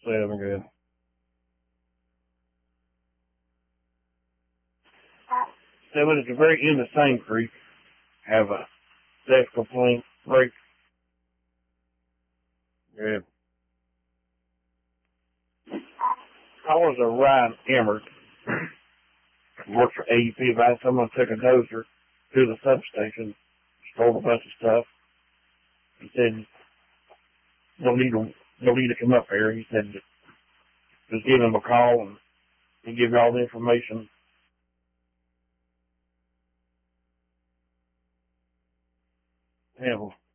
7, good. Seven, at the very end of Same Creek, have a theft complaint break. Good. Callers are Ryan Emmert. Works for AEP. About someone took a dozer to the substation, stole a bunch of stuff. He said, no need to come up here. He said, just give him a call and he'll give you all the information. Yeah, well,